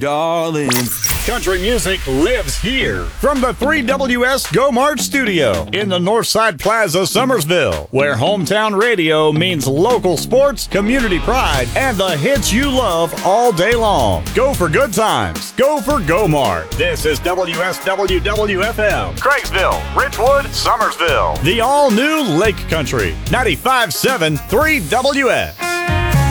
darling. Country music lives here. From the 3WS Go March studio in the Northside Plaza, Summersville, where hometown radio means local sports, community pride, and the hits you love all day long. Go for good times. Go for Go March. This is WSWWFM. Craigsville, Richwood, Summersville. The all-new Lake Country. 95.7 3WS.